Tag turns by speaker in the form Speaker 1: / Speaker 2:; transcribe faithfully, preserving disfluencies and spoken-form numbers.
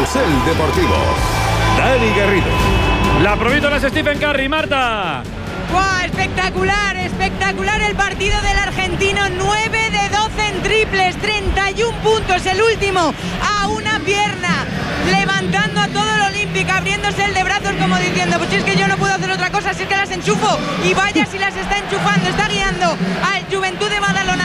Speaker 1: Carrusel Deportivo. Dani Garrido.
Speaker 2: La provítola es Stephen Curry, Marta.
Speaker 3: ¡Wow! Espectacular, espectacular el partido del argentino. nueve de doce en triples, treinta y un puntos, el último a una pierna, levantando a todo el Olímpico, abriéndose el de brazos como diciendo, pues si es que yo no puedo hacer otra cosa, si es que las enchufo, y vaya si las está enchufando, está guiando al Juventud de Badalona